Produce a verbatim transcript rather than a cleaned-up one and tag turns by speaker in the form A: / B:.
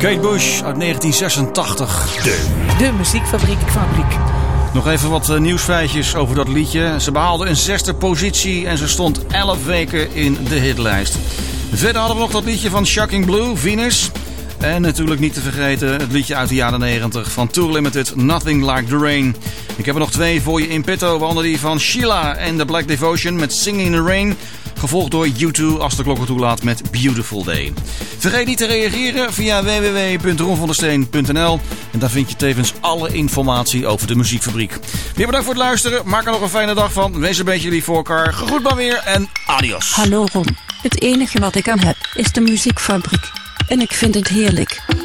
A: Kate Bush uit negentien zesentachtig. De,
B: de muziekfabriek. Fabriek.
A: Nog even wat uh, nieuwsfeitjes over dat liedje. Ze behaalde een zesde positie en ze stond elf weken in de hitlijst. Verder hadden we nog dat liedje van Shocking Blue, Venus. En natuurlijk niet te vergeten het liedje uit de jaren negentig van Tour Limited, Nothing Like the Rain. Ik heb er nog twee voor je in petto, waaronder die van Sheila en The Black Devotion met Singing in the Rain. Gevolgd door U twee als de klok het toelaat met Beautiful Day. Vergeet niet te reageren via w w w punt ron van der steen punt n l. En daar vind je tevens alle informatie over de muziekfabriek. Weer bedankt voor het luisteren. Maak er nog een fijne dag van. Wees een beetje lief voor elkaar. Gegroet maar weer en adios.
C: Hallo Ron. Het enige wat ik aan heb is de muziekfabriek. En ik vind het heerlijk.